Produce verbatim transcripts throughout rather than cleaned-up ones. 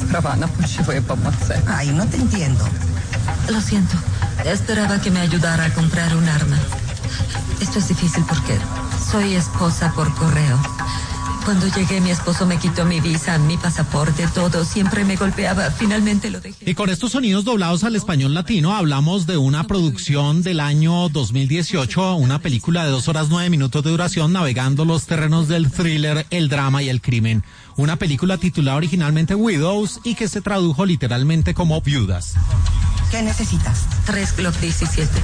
prova na poczciwej pomocy. Ay, no te entiendo. Lo siento. Esperaba que me ayudara a comprar un arma. Esto es difícil porque soy esposa por correo. Cuando llegué, mi esposo me quitó mi visa, mi pasaporte, todo. Siempre me golpeaba. Finalmente lo dejé. Y con estos sonidos doblados al español latino, hablamos de una producción del año dos mil dieciocho, una película de dos horas nueve minutos de duración, navegando los terrenos del thriller, el drama y el crimen. Una película titulada originalmente Widows y que se tradujo literalmente como Viudas. ¿Qué necesitas? Tres Glock diecisiete.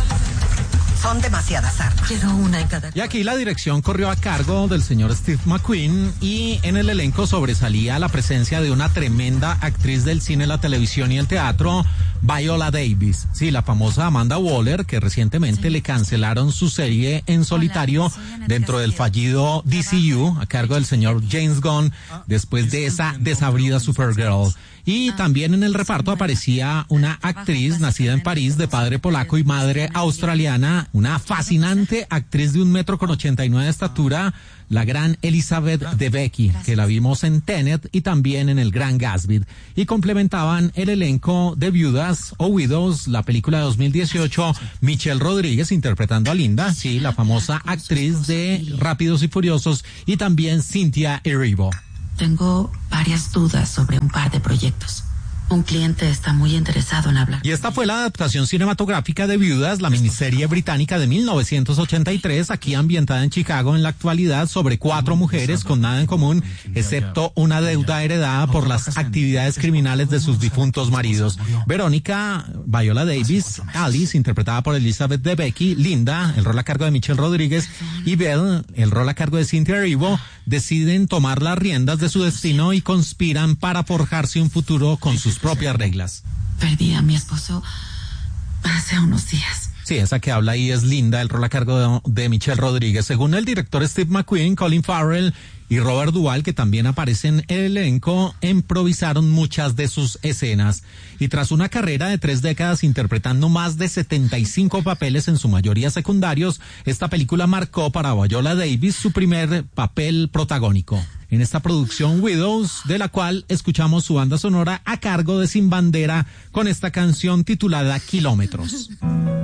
Son demasiadas armas. Quiero una en cada... Y aquí la dirección corrió a cargo del señor Steve McQueen y en el elenco sobresalía la presencia de una tremenda actriz del cine, la televisión y el teatro, Viola Davis. Sí, la famosa Amanda Waller, que recientemente sí. le cancelaron su serie en solitario Hola, dentro del fallido D C U a cargo del señor James Gunn después de esa desabrida Supergirl. Y también en el reparto aparecía una actriz nacida en París de padre polaco y madre australiana, una fascinante actriz de un metro con ochenta y nueve de estatura, la gran Elizabeth Debicki, que la vimos en Tenet y también en El Gran Gatsby. Y complementaban el elenco de Viudas o Widows, la película de dos mil dieciocho, Michelle Rodríguez interpretando a Linda, sí, la famosa actriz de Rápidos y Furiosos, y también Cynthia Erivo. Tengo varias dudas sobre un par de proyectos. Un cliente está muy interesado en hablar. Y esta fue la adaptación cinematográfica de Viudas, la miniserie británica de mil novecientos ochenta y tres, aquí ambientada en Chicago en la actualidad, sobre cuatro mujeres con nada en común, excepto una deuda heredada por las actividades criminales de sus difuntos maridos. Verónica, Viola Davis, Alice, interpretada por Elizabeth Debicki, Linda, el rol a cargo de Michelle Rodríguez, y Belle, el rol a cargo de Cynthia Erivo, deciden tomar las riendas de su destino y conspiran para forjarse un futuro con sus propias reglas. Perdí a mi esposo hace unos días. Sí, esa que habla ahí es Linda, el rol a cargo de, de Michelle Rodríguez. Según el director Steve McQueen, Colin Farrell y Robert Duvall, que también aparecen en el elenco, improvisaron muchas de sus escenas. Y tras una carrera de tres décadas interpretando más de setenta y cinco papeles, en su mayoría secundarios, esta película marcó para Viola Davis su primer papel protagónico en esta producción Widows, de la cual escuchamos su banda sonora a cargo de Sin Bandera con esta canción titulada Kilómetros.